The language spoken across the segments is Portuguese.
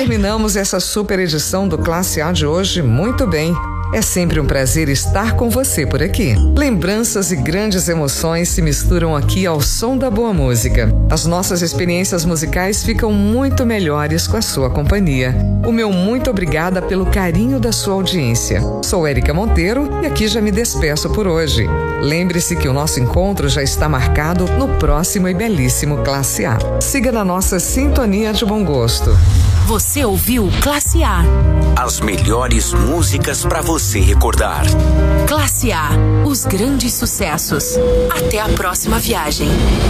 terminamos essa super edição do Classe A de hoje muito bem. É sempre um prazer estar com você por aqui. Lembranças e grandes emoções se misturam aqui ao som da boa música. As nossas experiências musicais ficam muito melhores com a sua companhia. O meu muito obrigada pelo carinho da sua audiência. Sou Érica Monteiro e aqui já me despeço por hoje. Lembre-se que o nosso encontro já está marcado no próximo e belíssimo Classe A. Siga na nossa sintonia de bom gosto. Você ouviu Classe A. As melhores músicas para você recordar. Classe A, os grandes sucessos. Até a próxima viagem.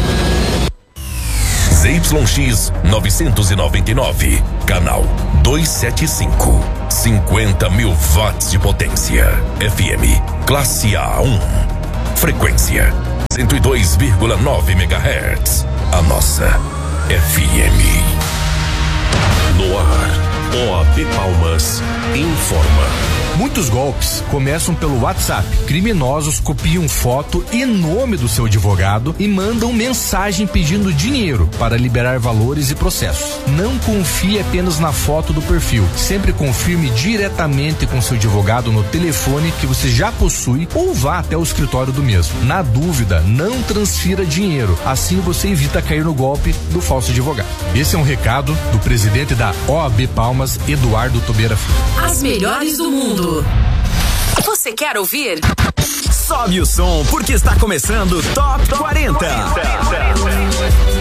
ZYX 999, canal 275, 50 mil watts de potência. FM Classe A1, frequência 102,9 MHz. A nossa FM. No ar, OAB Palmas informa. Muitos golpes começam pelo WhatsApp. Criminosos copiam foto e nome do seu advogado e mandam mensagem pedindo dinheiro para liberar valores e processos. Não confie apenas na foto do perfil. Sempre confirme diretamente com seu advogado no telefone que você já possui ou vá até o escritório do mesmo. Na dúvida, não transfira dinheiro. Assim você evita cair no golpe do falso advogado. Esse é um recado do presidente da OAB Palmas, Eduardo Tobeira Filho. As melhores do mundo. Você quer ouvir? Sobe o som porque está começando Top 40.